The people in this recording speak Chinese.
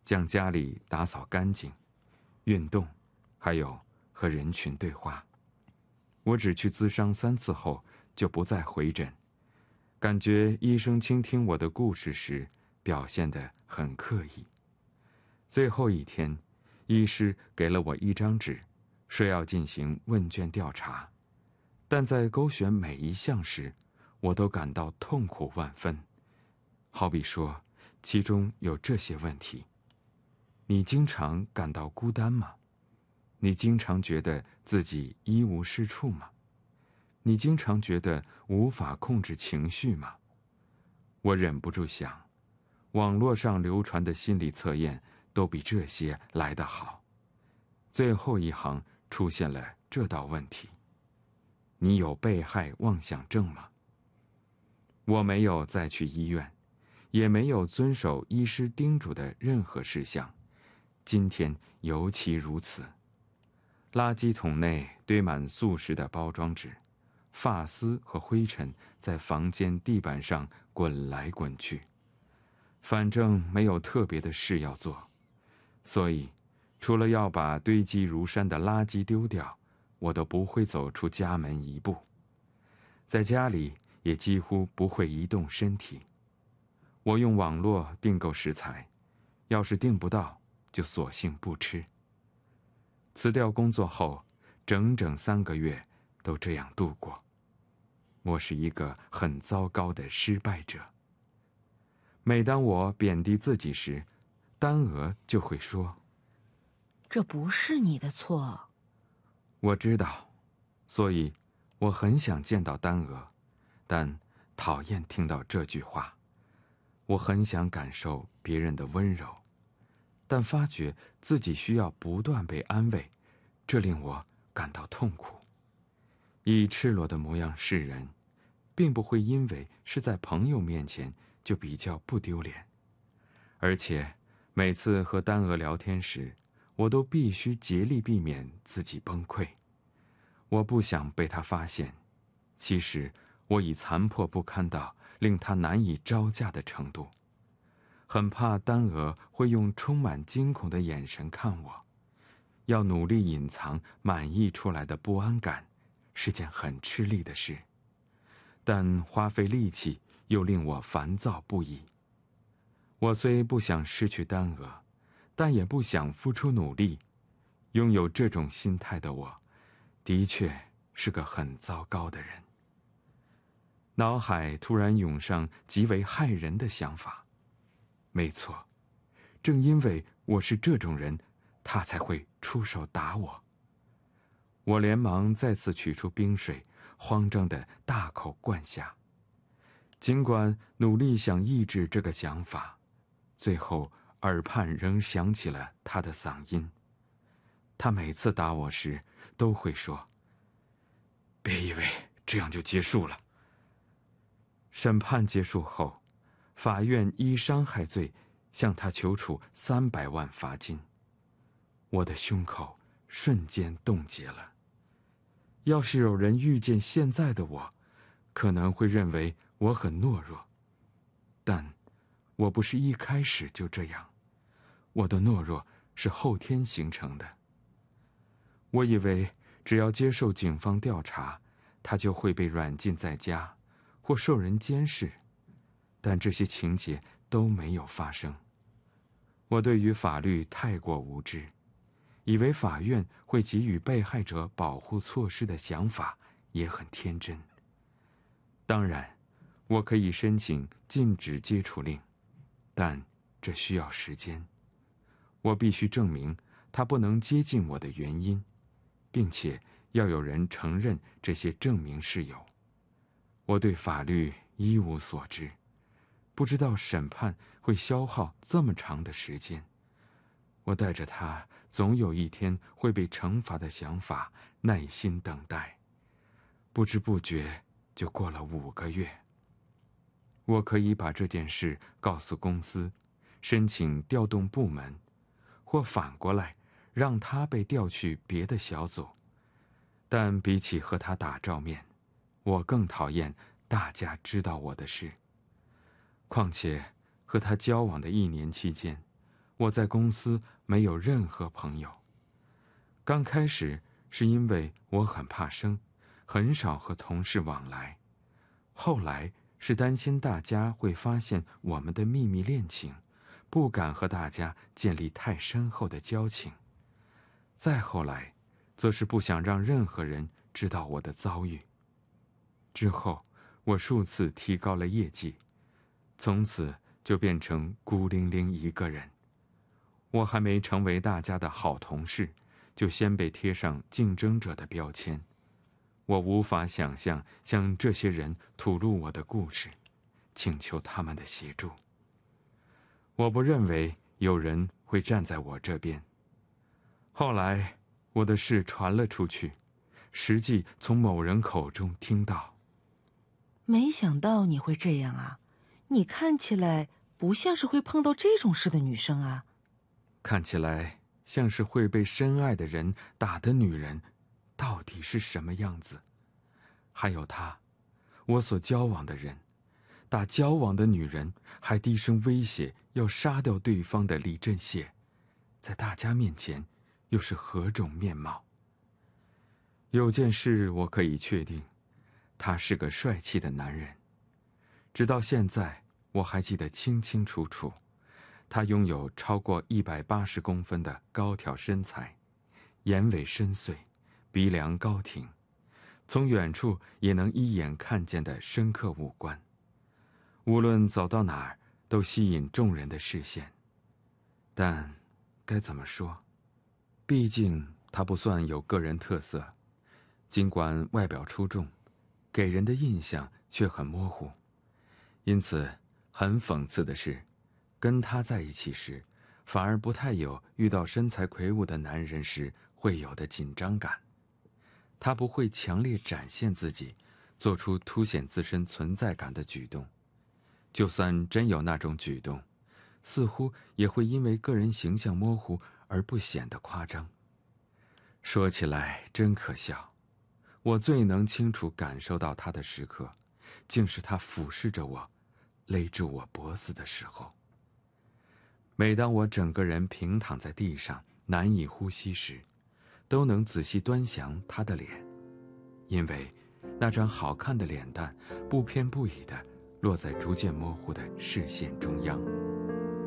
将家里打扫干净，运动，还有和人群对话。我只去咨商3次后就不再回诊，感觉医生倾听我的故事时表现得很刻意。最后一天，医师给了我一张纸，说要进行问卷调查，但在勾选每一项时，我都感到痛苦万分。好比说，其中有这些问题：你经常感到孤单吗？你经常觉得自己一无是处吗？你经常觉得无法控制情绪吗？我忍不住想，网络上流传的心理测验都比这些来得好。最后一行出现了这道问题：你有被害妄想症吗？我没有再去医院，也没有遵守医师叮嘱的任何事项，今天尤其如此。垃圾桶内堆满素食的包装纸，发丝和灰尘在房间地板上滚来滚去。反正没有特别的事要做，所以除了要把堆积如山的垃圾丢掉，我都不会走出家门一步。在家里也几乎不会移动身体。我用网络订购食材，要是订不到，就索性不吃。辞掉工作后，整整3个月都这样度过。我是一个很糟糕的失败者。每当我贬低自己时，丹娥就会说：“ 这不是你的错。” 我知道，所以我很想见到丹娥，但讨厌听到这句话。我很想感受别人的温柔，但发觉自己需要不断被安慰，这令我感到痛苦。以赤裸的模样示人，并不会因为是在朋友面前就比较不丢脸。而且每次和丹娥聊天时，我都必须竭力避免自己崩溃。我不想被她发现，其实我已残破不堪到令她难以招架的程度。很怕丹娥会用充满惊恐的眼神看我，要努力隐藏满溢出来的不安感，是件很吃力的事，但花费力气又令我烦躁不已。我虽不想失去丹娥，但也不想付出努力。拥有这种心态的我，的确是个很糟糕的人。脑海突然涌上极为害人的想法。没错，正因为我是这种人，他才会出手打我。我连忙再次取出冰水，慌张地大口灌下。尽管努力想抑制这个想法，最后耳畔仍响起了他的嗓音。他每次打我时都会说：“别以为这样就结束了。”审判结束后，法院依伤害罪向他求处300万罚金。我的胸口瞬间冻结了。要是有人遇见现在的我，可能会认为我很懦弱，但我不是一开始就这样，我的懦弱是后天形成的。我以为只要接受警方调查，他就会被软禁在家，或受人监视，但这些情节都没有发生。我对于法律太过无知，以为法院会给予被害者保护措施的想法也很天真。当然，我可以申请禁止接触令，但这需要时间。我必须证明他不能接近我的原因，并且要有人承认这些证明是有。我对法律一无所知，不知道审判会消耗这么长的时间。我带着他总有一天会被惩罚的想法耐心等待，不知不觉就过了5个月。我可以把这件事告诉公司，申请调动部门，或反过来让他被调去别的小组。但比起和他打照面，我更讨厌大家知道我的事。况且和他交往的1年期间， 我在公司没有任何朋友。刚开始是因为我很怕生，很少和同事往来。后来是担心大家会发现我们的秘密恋情，不敢和大家建立太深厚的交情。再后来，则是不想让任何人知道我的遭遇。之后，我数次提高了业绩，从此就变成孤零零一个人。我还没成为大家的好同事，就先被贴上竞争者的标签。我无法想象向这些人吐露我的故事，请求他们的协助。我不认为有人会站在我这边。后来，我的事传了出去，实际从某人口中听到。 没想到你会这样啊！你看起来不像是会碰到这种事的女生啊。 看起来像是会被深爱的人打的女人，到底是什么样子？还有她，我所交往的人，打交往的女人还低声威胁要杀掉对方的李振谢，在大家面前又是何种面貌？有件事我可以确定，他是个帅气的男人。直到现在，我还记得清清楚楚。他拥有超过180公分的高挑身材，眼尾深邃，鼻梁高挺，从远处也能一眼看见的深刻五官。无论走到哪儿，都吸引众人的视线。但该怎么说？毕竟他不算有个人特色，尽管外表出众，给人的印象却很模糊。因此，很讽刺的是，跟他在一起时，反而不太有遇到身材魁梧的男人时会有的紧张感。他不会强烈展现自己，做出凸显自身存在感的举动。就算真有那种举动，似乎也会因为个人形象模糊而不显得夸张。说起来真可笑，我最能清楚感受到他的时刻，竟是他俯视着我，勒住我脖子的时候。每当我整个人平躺在地上难以呼吸时，都能仔细端详他的脸，因为那张好看的脸蛋不偏不倚地落在逐渐模糊的视线中央。